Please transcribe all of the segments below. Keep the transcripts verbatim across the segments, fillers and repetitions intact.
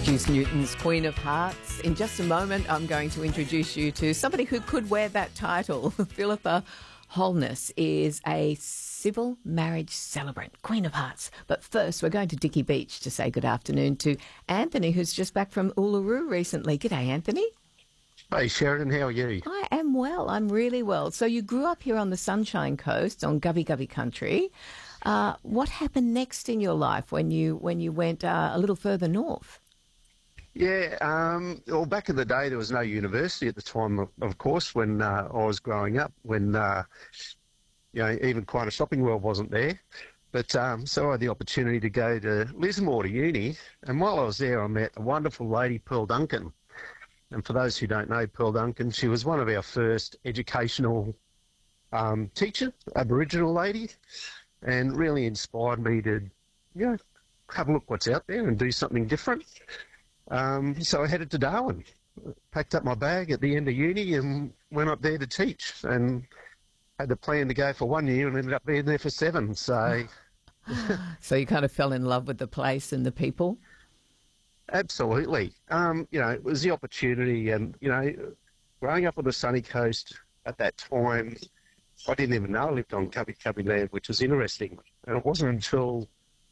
Juice Newton's Queen of Hearts. In just a moment, I'm going to introduce you to somebody who could wear that title. Philippa Holness is a civil marriage celebrant, Queen of Hearts. But first, we're going to Dicky Beach to say good afternoon to Anthony, who's just back from Uluru recently. G'day, Anthony. Hey, Sheridan, how are you? I am well. I'm really well. So you grew up here on the Sunshine Coast on Gubbi Gubbi country. Uh, what happened next in your life when you when you went uh, a little further north? Yeah, um, well, back in the day, there was no university at the time, of, of course, when uh, I was growing up, when, uh, you know, even Quina Shopping World wasn't there. But um, so I had the opportunity to go to Lismore to uni, and while I was there, I met a wonderful lady, Pearl Duncan. And for those who don't know Pearl Duncan, she was one of our first educational um, teacher, Aboriginal lady, and really inspired me to, you know, have a look what's out there and do something different. Um, so I headed to Darwin, packed up my bag at the end of uni and went up there to teach, and had the plan to go for one year and ended up being there for seven. So, so you kind of fell in love with the place and the people? Absolutely. Um, you know, it was the opportunity, and, you know, growing up on the sunny coast at that time, I didn't even know I lived on Gubbi Gubbi land, which was interesting. And it wasn't until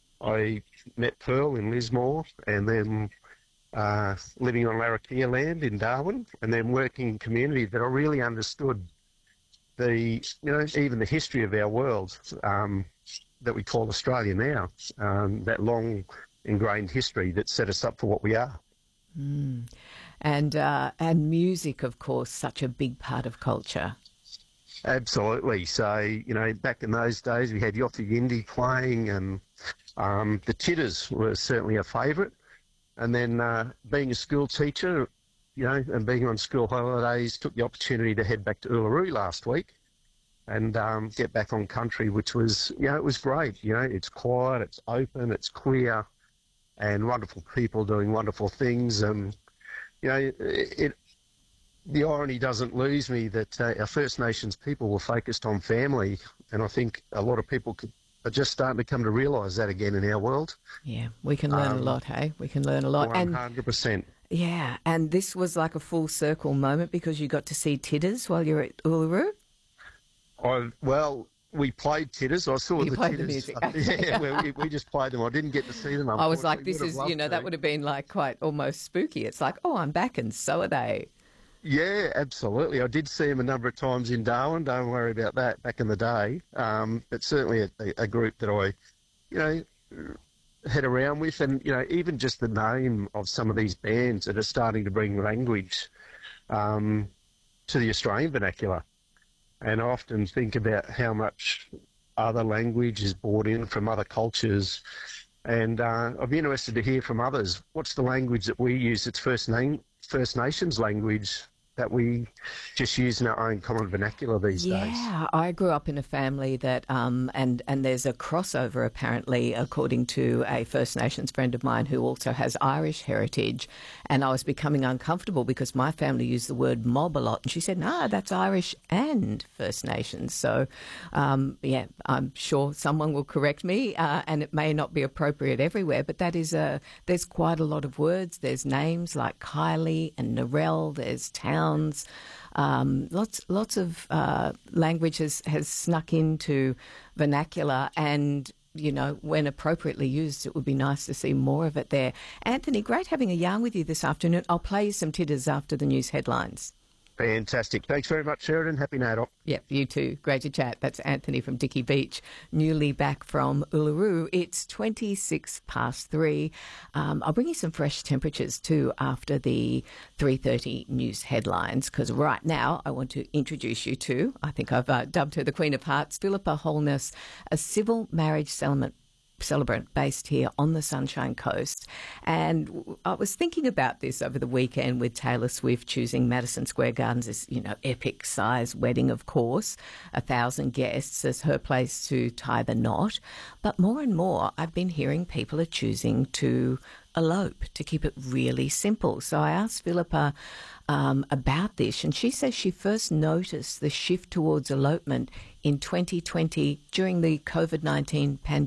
I met Pearl in Lismore and then uh, living on Larrakia land in Darwin and then working in community that I really understood the, you know, even the history of our world um, that we call Australia now, um, that long ingrained history that set us up for what we are. Mm. And, uh, and music, of course, such a big part of culture. Absolutely. So, you know, back in those days, we had Yothu Yindi playing, and um, the Titters were certainly a favourite. And then uh, being a school teacher, you know, and being on school holidays, took the opportunity to head back to Uluru last week and um, get back on country, which was, you know, it was great. You know, it's quiet, it's open, it's clear, and wonderful people doing wonderful things. And, you know, it, it the irony doesn't lose me that uh, our First Nations people were focused on family, and I think a lot of people could, are just starting to come to realise that again in our world. Yeah, we can learn um, a lot, hey? We can learn a lot. one hundred percent. And, yeah, and this was like a full circle moment because you got to see Titters while you were at Uluru? I, well, we played Titters. I saw you the played Titters. The music. Yeah, well, we, we just played them. I didn't get to see them. I was like, this is, you know, to. that would have been like quite almost spooky. It's like, oh, I'm back and so are they. Yeah, absolutely. I did see them a number of times in Darwin. Don't worry about that back in the day. Um, but certainly a, a group that I, you know, head around with. And, you know, even just the name of some of these bands that are starting to bring language um, to the Australian vernacular. And I often think about how much other language is brought in from other cultures. And uh, I'd be interested to hear from others. What's the language that we use that's First name, First Nations language that we just use in our own common vernacular these yeah, days? Yeah, I grew up in a family that, um, and, and there's a crossover apparently, according to a First Nations friend of mine who also has Irish heritage. And I was becoming uncomfortable because my family used the word mob a lot. And she said, no, that's Irish and First Nations. So, um, yeah, I'm sure someone will correct me, uh, and it may not be appropriate everywhere, but that is a, there's quite a lot of words. There's names like Kylie and Narelle, there's towns. Um, lots, lots of uh, language has, has snuck into vernacular, and you know, when appropriately used, it would be nice to see more of it there. Anthony, great having a yarn with you this afternoon. I'll play you some Titters after the news headlines. Fantastic. Thanks very much, Sheridan. Happy N A D O C. Yep, you too. Great to chat. That's Anthony from Dicky Beach, newly back from Uluru. It's twenty-six past three. Um, I'll bring you some fresh temperatures too after the three thirty news headlines, because right now I want to introduce you to, I think I've uh, dubbed her the Queen of Hearts, Philippa Holness, a civil marriage settlement celebrant based here on the Sunshine Coast. And I was thinking about this over the weekend with Taylor Swift choosing Madison Square Gardens as, you know, epic size wedding, of course, a thousand guests as her place to tie the knot. But more and more, I've been hearing people are choosing to elope, to keep it really simple. So I asked Philippa um, about this, and she says she first noticed the shift towards elopement in twenty twenty during the COVID nineteen pandemic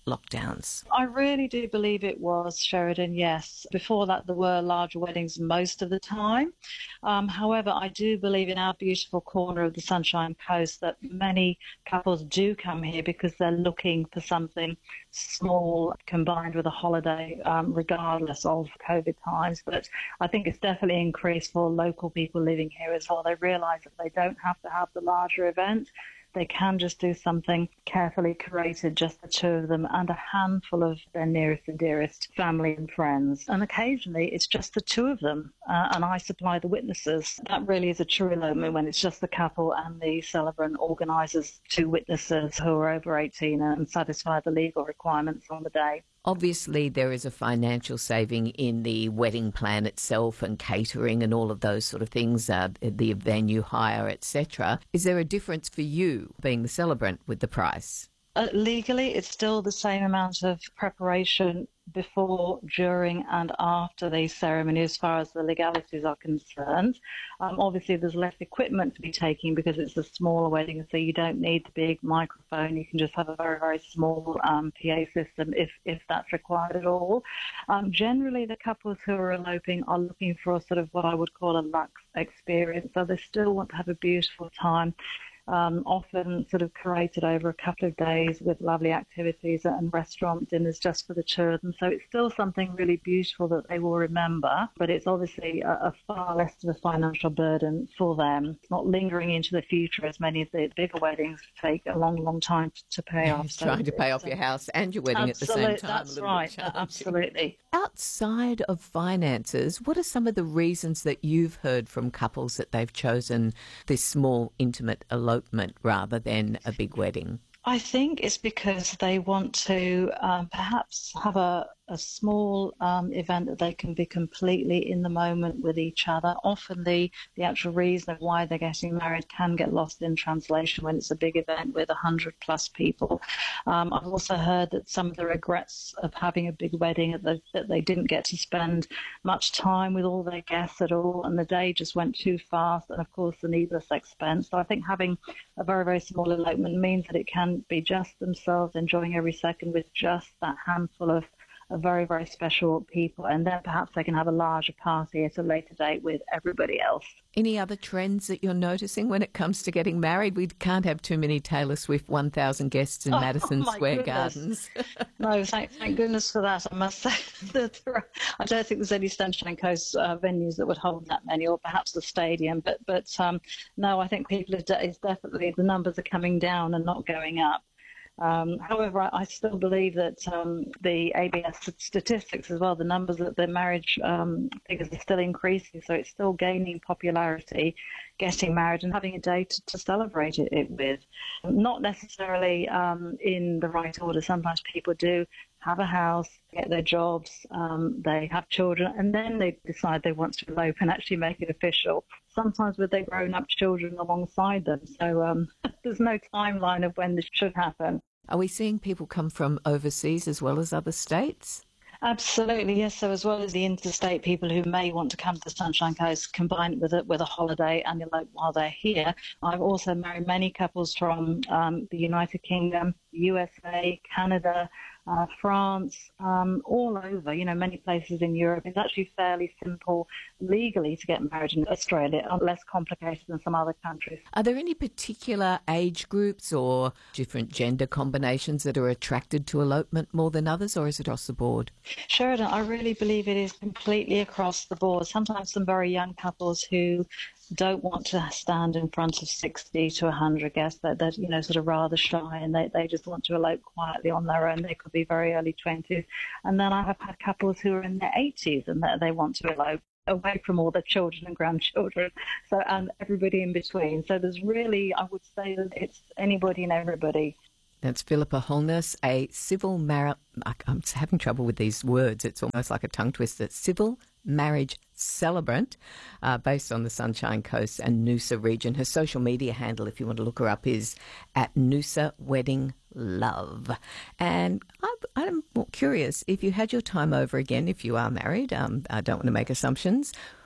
lockdowns? I really do believe it was, Sheridan, yes. Before that, there were larger weddings most of the time. Um, however, I do believe in our beautiful corner of the Sunshine Coast that many couples do come here because they're looking for something small combined with a holiday, um, regardless of COVID times. But I think it's definitely increased for local people living here as well. They realise that they don't have to have the larger event. They can just do something carefully curated, just the two of them and a handful of their nearest and dearest family and friends. And occasionally it's just the two of them, uh, and I supply the witnesses. That really is a true elopement when it's just the couple and the celebrant organises two witnesses who are over eighteen and satisfy the legal requirements on the day. Obviously, there is a financial saving in the wedding plan itself and catering and all of those sort of things, uh, the venue hire, et cetera. Is there a difference for you being the celebrant with the price? Uh, legally, it's still the same amount of preparation before, during and after the ceremony as far as the legalities are concerned. Um, obviously, there's less equipment to be taken because it's a smaller wedding, so you don't need the big microphone. You can just have a very, very small um, P A system if, if that's required at all. Um, generally, the couples who are eloping are looking for a sort of what I would call a luxe experience, so they still want to have a beautiful time. Um, often sort of curated over a couple of days with lovely activities and restaurant dinners just for the two of them. So it's still something really beautiful that they will remember, but it's obviously a, a far less of a financial burden for them. It's not lingering into the future as many of the bigger weddings take a long, long time to, to pay off. So trying to pay off your house and your wedding at the same time. That's right, absolutely. Outside of finances, what are some of the reasons that you've heard from couples that they've chosen this small, intimate elopement rather than a big wedding? I think it's because they want to um, perhaps have a, a small um, event that they can be completely in the moment with each other. Often the, the actual reason of why they're getting married can get lost in translation when it's a big event with one hundred plus people. Um, I've also heard that some of the regrets of having a big wedding that they, that they didn't get to spend much time with all their guests at all, and the day just went too fast, and of course the needless expense. So I think having a very, very small elopement means that it can be just themselves enjoying every second with just that handful of, of very, very special people, and then perhaps they can have a larger party at a later date with everybody else. Any other trends that you're noticing when it comes to getting married? We can't have too many Taylor Swift one thousand guests in oh, Madison oh Square goodness. Gardens. No, thank, thank goodness for that. I must say that there are, I don't think there's any Sunshine Coast uh, venues that would hold that many, or perhaps the stadium. But but um, no, I think people are de- it's definitely the numbers are coming down and not going up. Um, however, I, I still believe that um, the A B S statistics as well, the numbers that the marriage um, figures are still increasing, so it's still gaining popularity, getting married and having a day to, to celebrate it, it with. Not necessarily um, in the right order. Sometimes people do have a house, get their jobs, um, they have children, and then they decide they want to elope and actually make it official. Sometimes with their grown-up children alongside them. So um, there's no timeline of when this should happen. Are we seeing people come from overseas as well as other states? Absolutely, yes. So as well as the interstate people who may want to come to the Sunshine Coast, combine it with a, with a holiday and elope while they're here. I've also married many couples from um, the United Kingdom, U S A, Canada, uh, France, um, all over, you know, many places in Europe. It's actually fairly simple legally to get married in Australia, less complicated than some other countries. Are there any particular age groups or different gender combinations that are attracted to elopement more than others, or is it across the board? Sheridan, I really believe it is completely across the board. Sometimes some very young couples who don't want to stand in front of sixty to one hundred guests, that they're, you know, sort of rather shy, and they, they just want to elope quietly on their own. They could be very early twenties. And then I have had couples who are in their eighties and they want to elope away from all their children and grandchildren, so and everybody in between. So there's really, I would say that it's anybody and everybody. That's Philippa Holness, a civil marriage... I'm having trouble with these words. It's almost like a tongue twister. Civil marriage celebrant uh, based on the Sunshine Coast and Noosa region. Her social media handle, if you want to look her up, is at Noosa Wedding Love. And I'm, I'm more curious, if you had your time over again, if you are married, um, I don't want to make assumptions,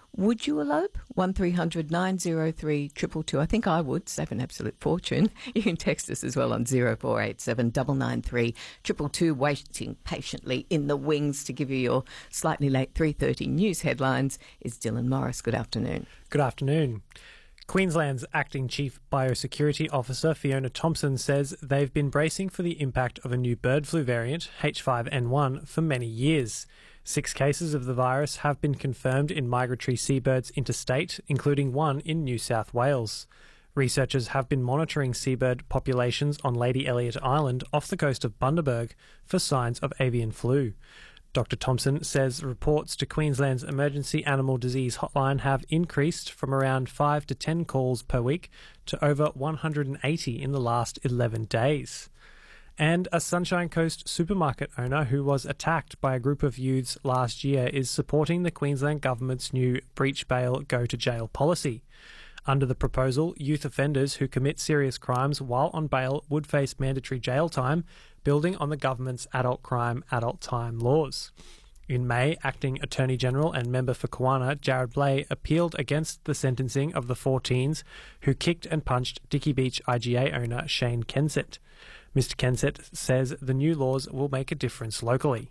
Would you elope? one three hundred nine oh three two two two. I think I would. Save an absolute fortune. You can text us as well on zero four eight seven nine nine three two two two, waiting patiently in the wings to give you your slightly late three thirty news headlines is Dylan Morris. Good afternoon. Good afternoon. Queensland's Acting Chief Biosecurity Officer Fiona Thompson says they've been bracing for the impact of a new bird flu variant, H five N one, for many years. Six cases of the virus have been confirmed in migratory seabirds interstate, including one in New South Wales. Researchers have been monitoring seabird populations on Lady Elliot Island off the coast of Bundaberg for signs of avian flu. Doctor Thompson says reports to Queensland's Emergency Animal Disease Hotline have increased from around five to ten calls per week to over one hundred eighty in the last eleven days. And a Sunshine Coast supermarket owner who was attacked by a group of youths last year is supporting the Queensland Government's new breach bail, go to jail policy. Under the proposal, youth offenders who commit serious crimes while on bail would face mandatory jail time, building on the government's adult crime, adult time laws. In May, Acting Attorney General and member for Kawana, Jared Blay, appealed against the sentencing of the four teens who kicked and punched Dicky Beach I G A owner Shane Kensett. Mister Kensett says the new laws will make a difference locally.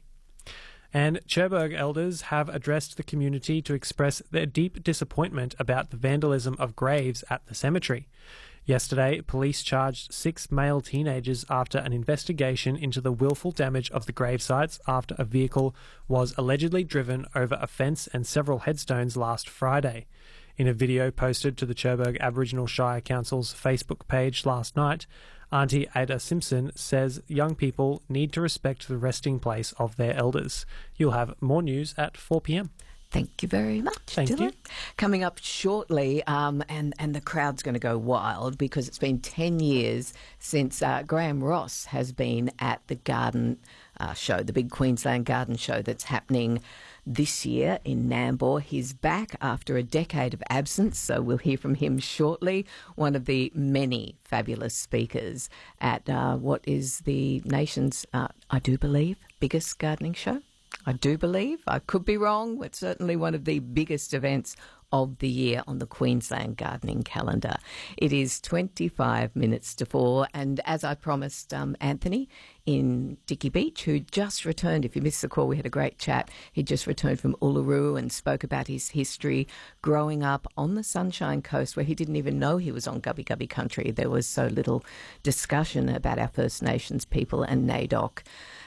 And Cherbourg elders have addressed the community to express their deep disappointment about the vandalism of graves at the cemetery. Yesterday, police charged six male teenagers after an investigation into the willful damage of the gravesites after a vehicle was allegedly driven over a fence and several headstones last Friday. In a video posted to the Cherbourg Aboriginal Shire Council's Facebook page last night, Auntie Ada Simpson says young people need to respect the resting place of their elders. You'll have more news at four p m. Thank you very much, Thank Dylan. you. Coming up shortly, um, and, and the crowd's going to go wild because it's been ten years since uh, Graham Ross has been at the Garden uh, Show, the big Queensland Garden Show that's happening this year in Nambour. He's back after a decade of absence, so we'll hear from him shortly. One of the many fabulous speakers at uh, what is the nation's, uh, I do believe, biggest gardening show. I do believe. I could be wrong. It's certainly one of the biggest events of the year on the Queensland gardening calendar. It is twenty-five minutes to four, and as I promised um, Anthony in Dicky Beach, who just returned, if you missed the call, we had a great chat. He just returned from Uluru and spoke about his history growing up on the Sunshine Coast, where he didn't even know he was on Gubbi Gubbi country. There was so little discussion about our First Nations people and NAIDOC.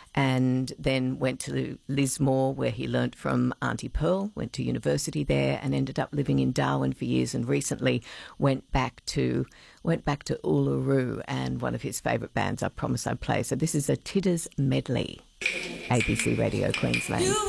And then went to Lismore, where he learnt from Auntie Pearl, went to university there and ended up living in Darwin for years, and recently went back to went back to Uluru and one of his favourite bands, I Promise I'd Play. So this is a Tidders medley. A B C Radio Queensland.